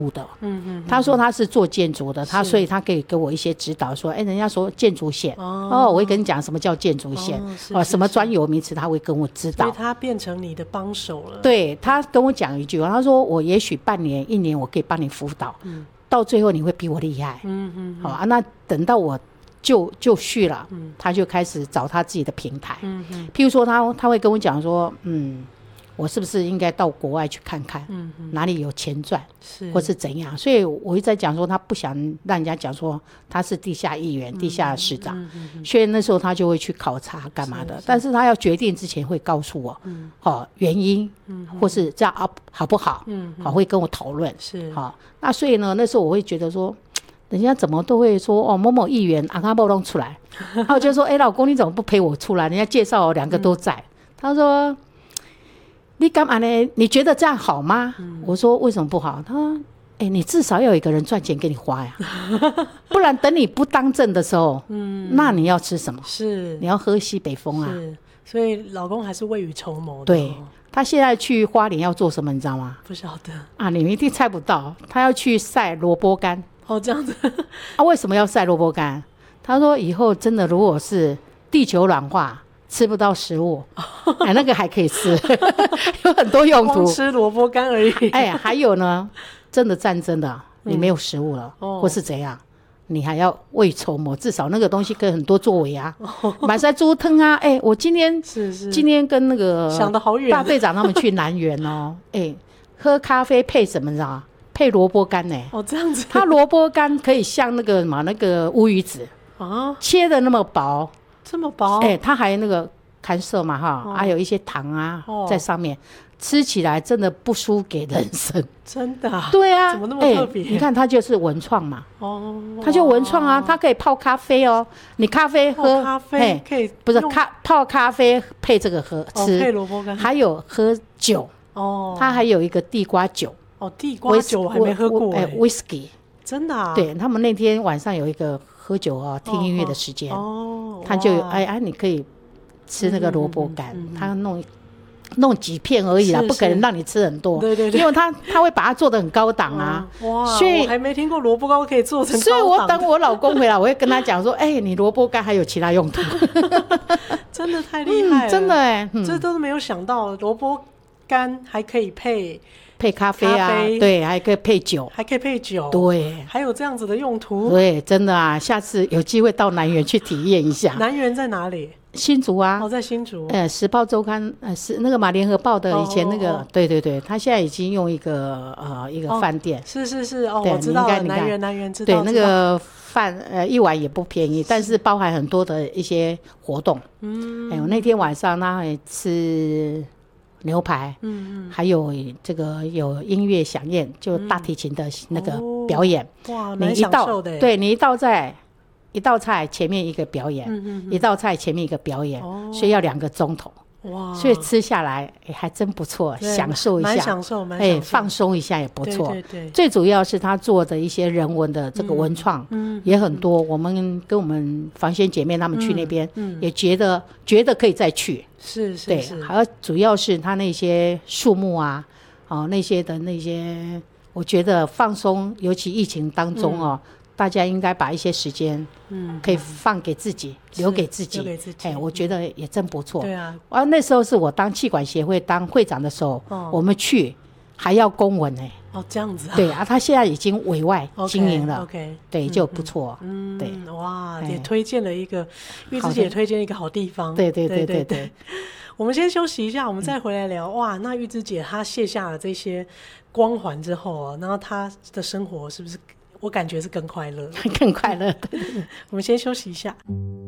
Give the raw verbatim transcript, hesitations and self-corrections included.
的，嗯嗯，他说他是做建筑的，他所以他可以给我一些指导，说，哎，人家说建筑线，哦，哦我会跟你讲什么叫建筑线，哦，是是是什么专有名词，他会跟我指导， 所以他变成你的帮手了。 对，他跟我讲一句话，他说我也许半年一年我可以帮你辅导，嗯，到最后你会比我厉害，嗯嗯，好啊，那等到我就就绪了，嗯，他就开始找他自己的平台，嗯嗯，譬如说他他会跟我讲说，嗯。我是不是应该到国外去看看，嗯嗯，哪里有钱赚，是或是怎样？所以我一直在讲说，他不想让人家讲说他是地下议员、嗯、地下市长、嗯嗯嗯，所以那时候他就会去考察干嘛的。是是但是他要决定之前会告诉我，嗯，哦，原因，嗯，或是这样好好不好，嗯，好会跟我讨论，是好。那所以呢，那时候我会觉得说，人家怎么都会说哦，某某议员啊，他不弄出来，然后我就说，哎、欸，老公你怎么不陪我出来？人家介绍我两个都在，嗯、他说。你干嘛呢？你觉得这样好吗？嗯、我说为什么不好？他说：“哎、欸，你至少要有一个人赚钱给你花呀，不然等你不当政的时候，嗯，那你要吃什么？是你要喝西北风啊。是， 所以老公还是未雨绸缪的。 对，他现在去花莲要做什么，你知道吗？ 不晓得啊，你们一定猜不到，他要去晒萝卜干。 哦，这样子啊？为什么要晒萝卜干？他说以后真的如果是地球软化。”吃不到食物，哎，那个还可以吃，有很多用途。 光吃萝卜干而已。 哎，还有呢，真的战争的，你没有食物了，嗯、或是怎样，你还要未筹谋，至少那个东西可以很多作为啊，买菜猪汤啊，哎，我今天是是今天跟那个想得好远， 大队长他们去南园哦，哎，喝咖啡配什么你知道吗？配萝卜干呢、欸？哦， 这样子。 它萝卜干可以像那个什么那个乌鱼子啊，切的那么薄。 这么薄， 哎、欸，它还有那个干涩嘛哈，哦、还有一些糖啊、哦、在上面，吃起来真的不输给人参， 真的、啊？ 对啊， 怎么那么特别、欸？ 你看它就是文创嘛，哦，它就文创啊，它可以泡咖啡哦，你咖啡喝， 泡咖啡可以不是咖泡咖啡配这个喝吃， 哦、配萝卜干， 还有喝酒哦，它还有一个地瓜酒哦，地瓜酒我还没喝过哎、 欸、，whisky， 真的啊？ 对他们那天晚上有一个。喝酒啊，听音乐的时间，哦，他就哎哎，你可以吃那个萝卜干，嗯嗯嗯、他弄弄几片而已啦，不可能让你吃很多，对对对，因为他他会把它做得很高档啊， 嗯、哇，所以我还没听过萝卜干可以做成高档， 所以我等我老公回来，我会跟他讲说，哎、欸，你萝卜干还有其他用途， 真的太厉害了， 嗯、真的哎、欸嗯，这都是没有想到，萝卜干还可以配。 配咖啡啊，啡对，还可以配酒， 还可以配酒， 对， 还有这样子的用途， 对，真的啊，下次有机会到南园去体验一下。 南园在哪里？ 新竹啊， 哦，在新竹。 呃，时报周刊，呃，是那个马联合报的以前那个，哦哦哦对对对，他现在已经用一个呃一个饭店、哦， 是是是，哦，我知道了，南园南园知道， 对，那个饭呃一碗也不便宜，但是包含很多的一些活动。嗯，哎，我那天晚上他还吃。牛排，嗯嗯，还有这个有音乐响宴，就大提琴的那个表演，嗯哦、哇， 蛮享受的。 对，你一道菜，一道菜前面一个表演，嗯嗯嗯一道菜前面一个表演，哦、所以要两个钟头。哇，所以吃下来、欸、还真不错，享受一下， 蛮享受，蛮享受， 哎，放松一下也不错。 对对对， 最主要是他做的一些人文的这个文创，嗯，也很多。嗯、我们跟我们房仙姐妹他们去那边，嗯，也觉得、嗯、觉得可以再去。 是是对， 是， 还有主要是他那些树木啊，哦，那些的那些，我觉得放松，尤其疫情当中哦。嗯大家应该把一些时间，嗯，可以放给自己，嗯、留给自己，留给自己。哎，我觉得也真不错。对啊，啊，那时候是我当气管协会当会长的时候，哦、我们去还要公文呢、欸。 哦，这样子啊。对啊，他现在已经委外经营了 ，OK，, okay 对，就不错。 嗯， 对， 哇，也推荐了一个，玉芝姐推荐一个好地方。 对对对对 对, 對。 我们先休息一下，我们再回来聊。嗯、哇，那玉芝姐她卸下了这些光环之后啊，然后她的生活是不是？我感觉是更快乐， 更快乐。 我们先休息一下。